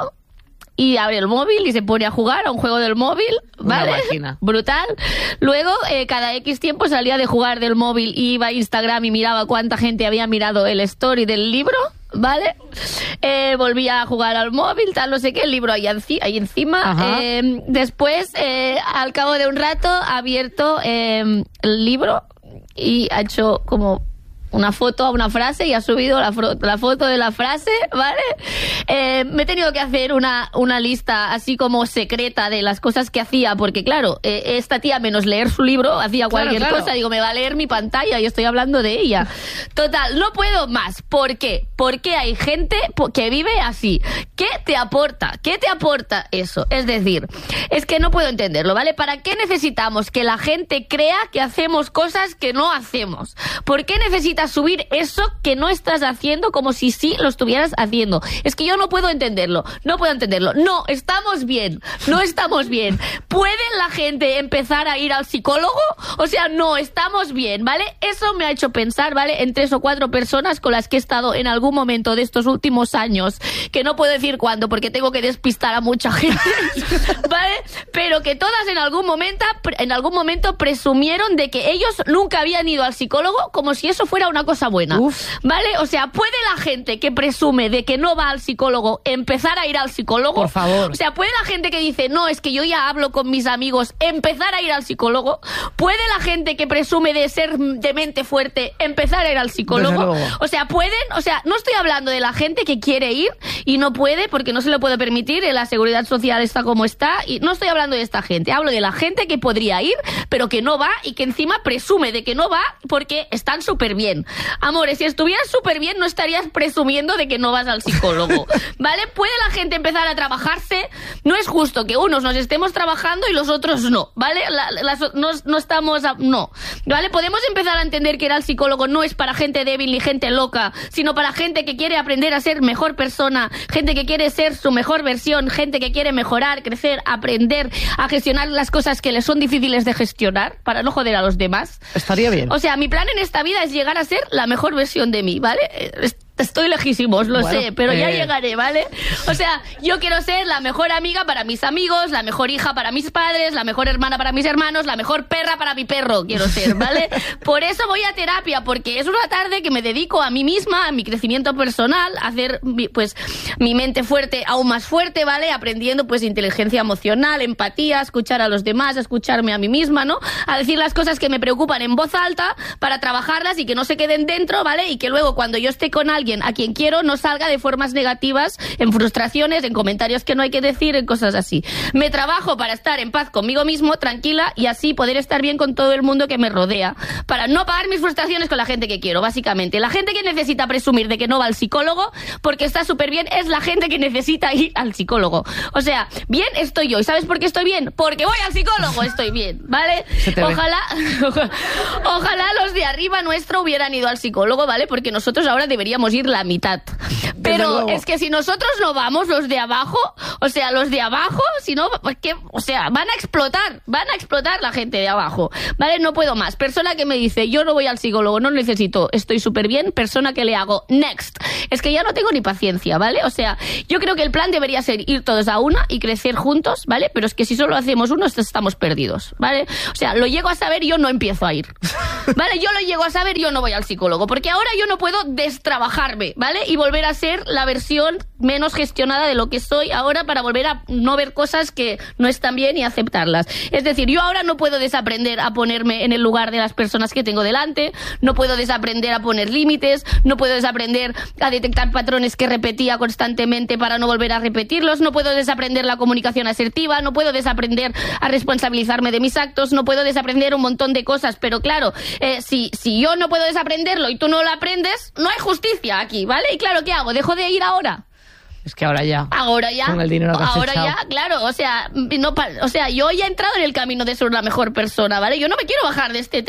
y abre el móvil y se pone a jugar a un juego del móvil, Una ¿vale? máquina. Brutal. Luego, eh, cada X tiempo salía de jugar del móvil y iba a Instagram y miraba cuánta gente había mirado el story del libro, ¿vale? Eh, volvía a jugar al móvil, tal, no sé qué, el libro ahí, enci- ahí encima. Ajá. Eh, después, eh, al cabo de un rato, ha abierto eh, el libro y ha hecho como una foto a una frase y ha subido la, fro- la foto de la frase, ¿vale? Eh, me he tenido que hacer una, una lista así como secreta de las cosas que hacía, porque claro, eh, esta tía menos leer su libro hacía cualquier claro. cosa, digo, me va a leer mi pantalla y estoy hablando de ella. Total, no puedo más. ¿Por qué? Porque hay gente po- que vive así. ¿Qué te aporta? ¿Qué te aporta eso? Es decir, es que no puedo entenderlo, ¿vale? ¿Para qué necesitamos que la gente crea que hacemos cosas que no hacemos? ¿Por qué necesitas subir eso que no estás haciendo como si sí lo estuvieras haciendo? Es que yo no puedo entenderlo, no puedo entenderlo. No, estamos bien, no estamos bien. ¿Puede la gente empezar a ir al psicólogo? O sea, no, estamos bien, ¿vale? Eso me ha hecho pensar, ¿vale? En tres o cuatro personas con las que he estado en algún momento de estos últimos años, que no puedo decir cuándo porque tengo que despistar a mucha gente, ¿vale? Pero que todas en algún momento, en algún momento presumieron de que ellos nunca habían ido al psicólogo como si eso fuera una cosa buena, ¿vale? O sea, ¿puede la gente que presume de que no va al psicólogo empezar a ir al psicólogo? Por favor. O sea, ¿puede la gente que dice, no, es que yo ya hablo con mis amigos, empezar a ir al psicólogo? ¿Puede la gente que presume de ser de mente fuerte empezar a ir al psicólogo? Desde luego. O sea, ¿pueden? O sea, no estoy hablando de la gente que quiere ir y no puede porque no se lo puede permitir, la seguridad social está como está, y no estoy hablando de esta gente, hablo de la gente que podría ir, pero que no va y que encima presume de que no va porque están súper bien. Amores, si estuvieras súper bien no estarías presumiendo de que no vas al psicólogo, ¿vale? ¿Puede la gente empezar a trabajarse? No es justo que unos nos estemos trabajando y los otros no, ¿vale? La- las- no, no estamos... a- no, ¿vale? Podemos empezar a entender que ir al psicólogo no es para gente débil ni gente loca, sino para gente que quiere aprender a ser mejor persona, gente que quiere ser su mejor versión, gente que quiere mejorar, crecer, aprender a gestionar las cosas que les son difíciles de gestionar para no joder a los demás. Estaría bien. O sea, mi plan en esta vida es llegar a ser la mejor versión de mí, ¿vale? Es- estoy lejísimos, lo Bueno, sé, pero ya eh. llegaré, ¿vale? O sea, yo quiero ser la mejor amiga para mis amigos, la mejor hija para mis padres, la mejor hermana para mis hermanos, la mejor perra para mi perro, quiero ser, ¿vale? Por eso voy a terapia, porque es una tarde que me dedico a mí misma, a mi crecimiento personal, a hacer, pues, mi mente fuerte, aún más fuerte, ¿vale? Aprendiendo, pues, inteligencia emocional, empatía, escuchar a los demás, escucharme a mí misma, ¿no? A decir las cosas que me preocupan en voz alta para trabajarlas y que no se queden dentro, ¿vale? Y que luego cuando yo esté con alguien a quien quiero no salga de formas negativas, en frustraciones, en comentarios que no hay que decir, en cosas así. Me trabajo para estar en paz conmigo mismo, tranquila, y así poder estar bien con todo el mundo que me rodea, para no pagar mis frustraciones con la gente que quiero, básicamente. La gente que necesita presumir de que no va al psicólogo porque está súper bien es la gente que necesita ir al psicólogo. O sea, bien estoy yo. ¿Y sabes por qué estoy bien? Porque voy al psicólogo, estoy bien, ¿vale? Ojalá, ojalá los de arriba nuestro hubieran ido al psicólogo, ¿vale? Porque nosotros ahora deberíamos ir la mitad. Pero es que si nosotros no vamos, los de abajo, o sea, los de abajo, si no, ¿qué? O sea, van a explotar, van a explotar la gente de abajo, ¿vale? No puedo más. Persona que me dice, yo no voy al psicólogo, no necesito, estoy súper bien. Persona que le hago, next. Es que ya no tengo ni paciencia, ¿vale? O sea, yo creo que el plan debería ser ir todos a una y crecer juntos, ¿vale? Pero es que si solo hacemos uno, estamos perdidos, ¿vale? O sea, lo llego a saber y yo no empiezo a ir, ¿vale? Yo lo llego a saber y yo no voy al psicólogo, porque ahora yo no puedo destrabajarme, ¿vale? Y volver a ser la versión menos gestionada de lo que soy ahora para volver a no ver cosas que no están bien y aceptarlas. Es decir, yo ahora no puedo desaprender a ponerme en el lugar de las personas que tengo delante, no puedo desaprender a poner límites, no puedo desaprender a detectar patrones que repetía constantemente para no volver a repetirlos, no puedo desaprender la comunicación asertiva, no puedo desaprender a responsabilizarme de mis actos, no puedo desaprender un montón de cosas, pero claro, eh, si, si yo no puedo desaprenderlo y tú no lo aprendes, no hay justicia aquí, ¿vale? Y claro, ¿qué hago? ¿Dejo de ir ahora? Es que ahora ya. Ahora ya. Con el dinero que has ahora echado. ya, claro. O sea, no, pa- o sea, yo ya he entrado en el camino de ser la mejor persona, ¿vale? Yo no me quiero bajar de este